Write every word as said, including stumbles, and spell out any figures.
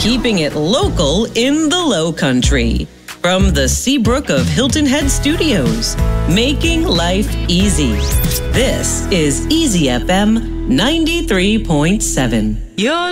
keeping it local in the Low Country. From the Seabrook of Hilton Head Studios, making life easy. This is Easy F M ninety-three point seven. Your